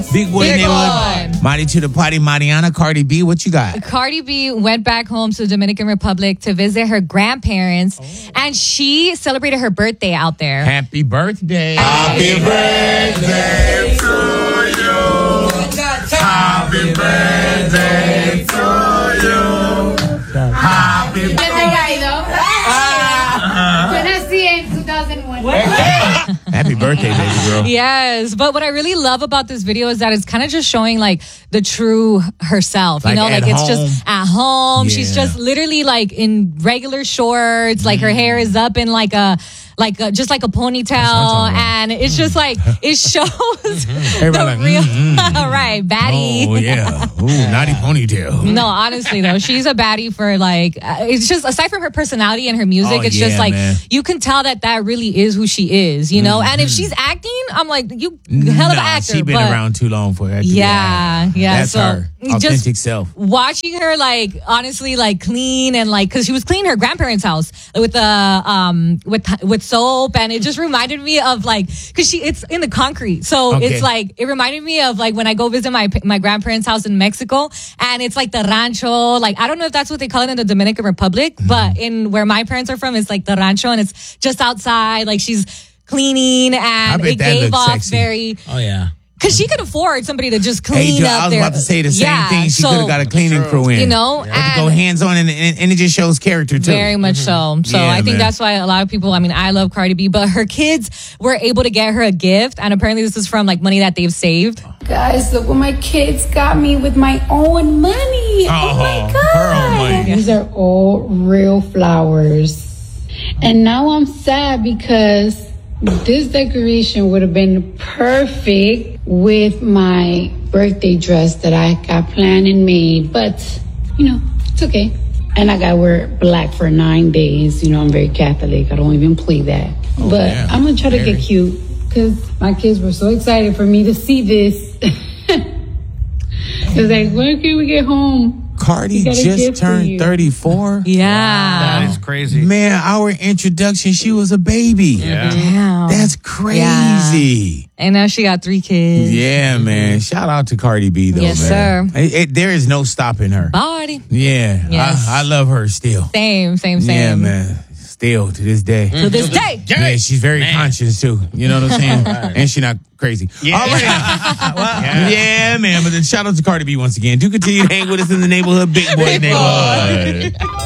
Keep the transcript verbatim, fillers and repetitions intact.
Big boy Big neighborhood. one. Mighty to the party, Mariana, Cardi B. What you got? Cardi B went back home to the Dominican Republic to visit her grandparents, oh. and she celebrated her birthday out there. Happy birthday. Happy birthday to you. Happy birthday to you. Happy birthday. Happy birthday, baby girl. Yes, but what I really love about this video is that it's kind of just showing like the true herself. Like you know, at like it's home. just at home. Yeah. She's just literally like in regular shorts. Like her hair is up in like a like a, just like a ponytail, and it's just like it shows the like, real mm, mm. right baddie. Oh yeah, ooh, naughty ponytail. No, honestly though, she's a baddie for like uh, it's just aside from her personality and her music, Oh, it's yeah, just like man. you can tell that that really is who she is, you know. Mm-hmm. And if she's acting, I'm like you hell of nah, an actor. She been but around too long for that. yeah, yeah. That's so her just authentic self. watching her like honestly like clean and like because she was cleaning her grandparents' house with the um with with soap, and it just reminded me of like because she it's in the concrete, so Okay. it's like it reminded me of like when I go visit my my grandparents' house in Mexico, and it's like the rancho. Like I don't know if that's what they call it in the Dominican Republic, Mm-hmm. but in where my parents are from, it's like the rancho, and it's just outside. Like she's cleaning, and bet it that gave looks off sexy. very. Oh, yeah. Because she could afford somebody to just Hey, clean dude, up I was there. about to say the same Yeah, thing. She so, could have got a cleaning crew in. You know, But to and go hands on, and, and, and it just shows character too. very much so. So Yeah, I think man. that's why a lot of people, I mean, I love Cardi B, but her kids were able to get her a gift. And apparently this is from like money that they've saved. Guys, look what my kids got me with my own money. Oh, Oh, my God. her own money. These are all real flowers. And now I'm sad because this decoration would have been perfect with my birthday dress that I got planned and made. But, you know, it's okay. And I got to wear black for nine days. You know, I'm very Catholic. I don't even play that. Oh, but yeah. I'm going to try to Very. get cute because my kids were so excited for me to see this. It was like, when can we get home? Cardi We got a just gift for turned you. thirty-four. Yeah. That is crazy. Man, our introduction, she was a baby. Yeah. Damn. That's crazy. And now she got three kids. Yeah, man. Shout out to Cardi B, though, Yes, man. sir. It, it, there is no stopping her. Body. Yeah. Yes. I, I love her still. Same, same, same. Yeah, man. Still to this day. To this day. Yeah, she's very Man. conscious too. You know what I'm saying? And she's not crazy. Yeah. All right. yeah. yeah, man. But then shout out to Cardi B once again. Do continue to hang with us in the neighborhood, big boy neighborhood.